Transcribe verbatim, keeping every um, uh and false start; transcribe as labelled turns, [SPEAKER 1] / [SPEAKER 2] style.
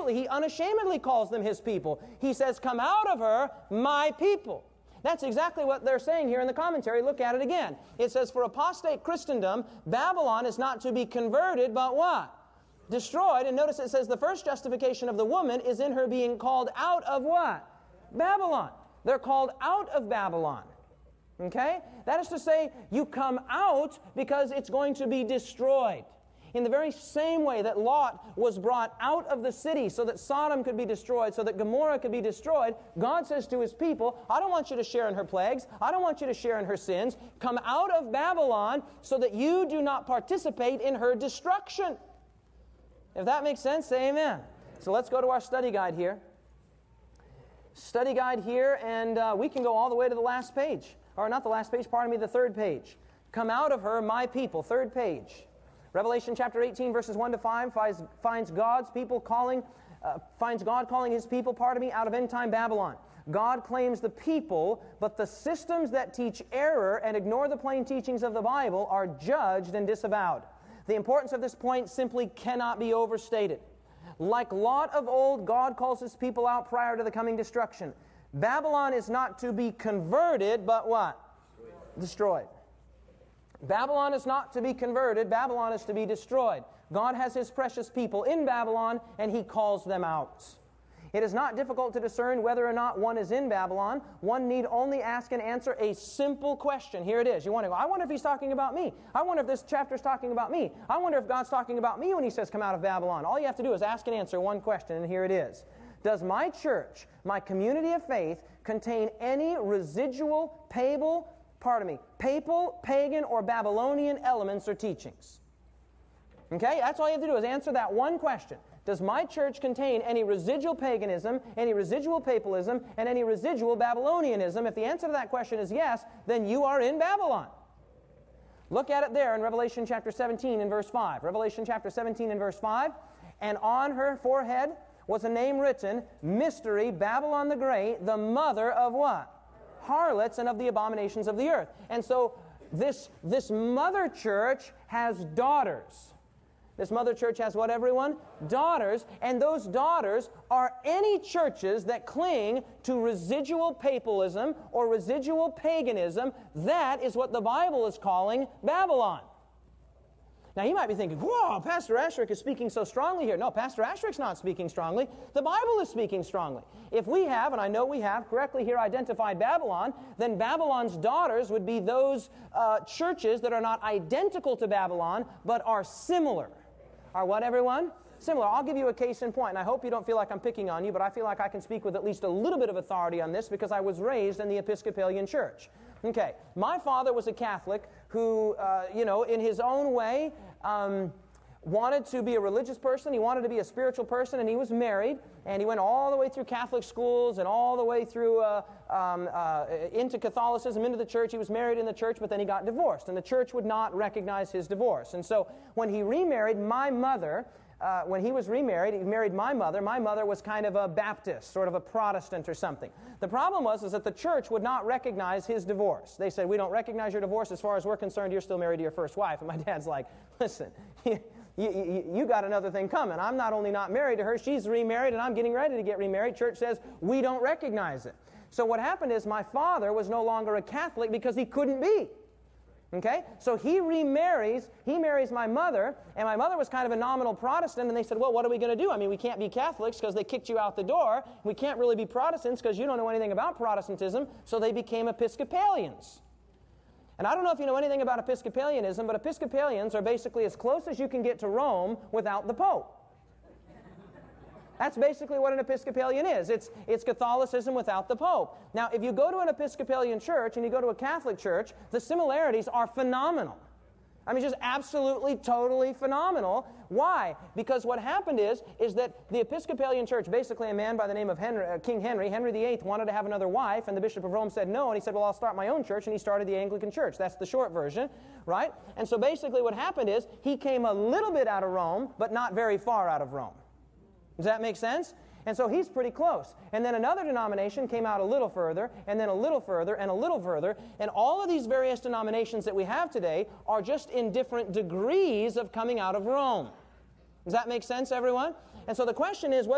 [SPEAKER 1] actually, he unashamedly calls them his people. He says, come out of her, my people. That's exactly what they're saying here in the commentary. Look at it again. It says, for apostate Christendom, Babylon is not to be converted, but what? Destroyed. And notice it says the first justification of the woman is in her being called out of what? Babylon. They're called out of Babylon. Okay? That is to say, you come out because it's going to be destroyed. In the very same way that Lot was brought out of the city so that Sodom could be destroyed, so that Gomorrah could be destroyed, God says to His people, I don't want you to share in her plagues. I don't want you to share in her sins. Come out of Babylon so that you do not participate in her destruction. If that makes sense, say amen. So let's go to our study guide here. Study guide here, and uh, we can go all the way to the last page. Or not the last page, pardon me, the third page. Come out of her, my people, third page. Revelation chapter eighteen, verses one to five, finds, finds God's people calling, uh, finds God calling His people, pardon me, out of end-time Babylon. God claims the people, but the systems that teach error and ignore the plain teachings of the Bible are judged and disavowed. The importance of this point simply cannot be overstated. Like Lot of old, God calls His people out prior to the coming destruction. Babylon is not to be converted, but what? Destroyed. Babylon is not to be converted. Babylon is to be destroyed. God has His precious people in Babylon, and He calls them out. It is not difficult to discern whether or not one is in Babylon. One need only ask and answer a simple question. Here it is. You want to go, I wonder if He's talking about me. I wonder if this chapter is talking about me. I wonder if God's talking about me when He says come out of Babylon. All you have to do is ask and answer one question, and here it is. Does my church, my community of faith, contain any residual, papal, pardon me, papal, pagan, or Babylonian elements or teachings? Okay, that's all you have to do is answer that one question. Does my church contain any residual paganism, any residual papalism, and any residual Babylonianism? If the answer to that question is yes, then you are in Babylon. Look at it there in Revelation chapter seventeen and verse five. Revelation chapter seventeen and verse five. And on her forehead was a name written, Mystery, Babylon the Great, the mother of what? Harlots and of the abominations of the earth. And so this, this mother church has daughters. This mother church has what, everyone? Daughters. And those daughters are any churches that cling to residual papalism or residual paganism. That is what the Bible is calling Babylon. Now, you might be thinking, whoa, Pastor Asherick is speaking so strongly here. No, Pastor Asherick's not speaking strongly. The Bible is speaking strongly. If we have, and I know we have, correctly here identified Babylon, then Babylon's daughters would be those uh, churches that are not identical to Babylon, but are similar. Are what, everyone? Similar. I'll give you a case in point, and I hope you don't feel like I'm picking on you, but I feel like I can speak with at least a little bit of authority on this because I was raised in the Episcopalian Church. Okay, my father was a Catholic who, uh, you know, in his own way, um, wanted to be a religious person. He wanted to be a spiritual person, and he was married, and he went all the way through Catholic schools and all the way through uh, um, uh, into Catholicism, into the church. He was married in the church, but then he got divorced, and the church would not recognize his divorce. And so when he remarried, my mother, Uh, when he was remarried, he married my mother. My mother was kind of a Baptist, sort of a Protestant or something. The problem was is that the church would not recognize his divorce. They said, we don't recognize your divorce. As far as we're concerned, you're still married to your first wife. And my dad's like, listen, you, you, you got another thing coming. I'm not only not married to her, she's remarried, and I'm getting ready to get remarried. Church says, we don't recognize it. So what happened is my father was no longer a Catholic because he couldn't be. Okay? So he remarries, he marries my mother, and my mother was kind of a nominal Protestant, and they said, well, what are we going to do? I mean, we can't be Catholics because they kicked you out the door. We can't really be Protestants because you don't know anything about Protestantism, so they became Episcopalians. And I don't know if you know anything about Episcopalianism, but Episcopalians are basically as close as you can get to Rome without the Pope. That's basically what an Episcopalian is. It's, it's Catholicism without the Pope. Now, if you go to an Episcopalian church and you go to a Catholic church, the similarities are phenomenal. I mean, just absolutely, totally phenomenal. Why? Because what happened is, is that the Episcopalian church, basically a man by the name of Henry, uh, King Henry, Henry the Eighth, wanted to have another wife, and the Bishop of Rome said no, and he said, well, I'll start my own church, and he started the Anglican Church. That's the short version, right? And so basically what happened is, he came a little bit out of Rome, but not very far out of Rome. Does that make sense? And so he's pretty close. And then another denomination came out a little further, and then a little further, and a little further. And all of these various denominations that we have today are just in different degrees of coming out of Rome. Does that make sense, everyone? And so the question is whether